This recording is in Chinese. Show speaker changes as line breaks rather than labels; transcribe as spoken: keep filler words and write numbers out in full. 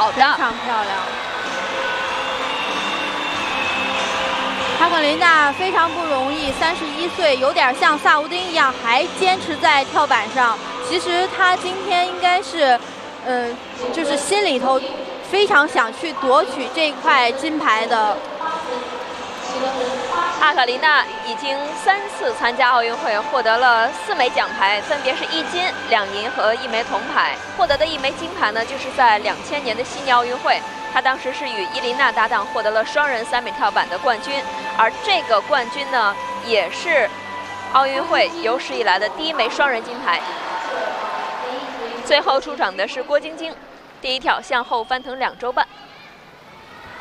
好的，
非常漂亮。卡管琳娜非常不容易，三十一岁，有点像萨乌丁一样，还坚持在跳板上。其实她今天应该是，嗯、呃，就是心里头非常想去夺取这块金牌的。
阿卡琳娜已经三次参加奥运会，获得了四枚奖牌，分别是一金、两银和一枚铜牌。获得的一枚金牌呢，就是在两千年的悉尼奥运会，她当时是与伊琳娜搭档获得了双人三米跳板的冠军，而这个冠军呢，也是奥运会有史以来的第一枚双人金牌。最后出场的是郭晶晶，第一跳向后翻腾两周半。